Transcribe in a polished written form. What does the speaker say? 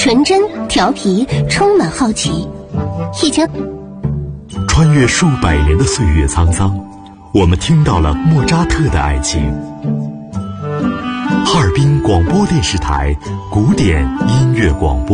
纯真、调皮，充满好奇。以前穿越数百年的岁月沧桑，我们听到了莫扎特的爱情。哈尔滨广播电视台古典音乐广播。